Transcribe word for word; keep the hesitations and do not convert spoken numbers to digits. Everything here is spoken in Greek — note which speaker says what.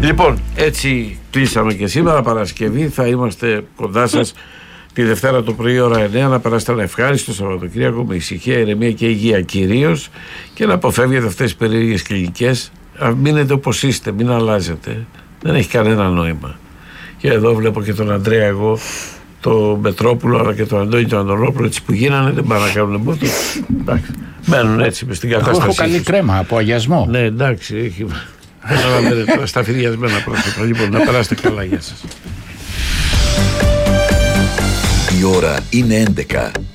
Speaker 1: Λοιπόν, έτσι κλείσαμε και σήμερα. Παρασκευή θα είμαστε κοντά σας τη Δευτέρα το πρωί ώρα εννιά. Να περάσετε ένα ευχάριστο Σαββατοκύριακο με ησυχία, ηρεμία και υγεία κυρίως, και να αποφεύγετε αυτές τις περίεργες κλινικές. Μείνετε όπως είστε, μην αλλάζετε. Δεν έχει κανένα νόημα. Και εδώ βλέπω και τον Αντρέα εγώ, τον Πετρόπουλο, αλλά και τον Αντώνη τον Ανδρολόπουλο, έτσι που γίνανε, δεν πάνε να κάνουν μπούτο. Μένουν έτσι μες στην κατάσταση.
Speaker 2: Έχω καλή κρέμα από αγιασμό.
Speaker 1: Ναι, εντάξει, έχει. Ένα στα φιδιασμένα πρόσωπα. Λοιπόν, να περάσετε καλά, γεια σας.
Speaker 3: Η ώρα είναι έντεκα.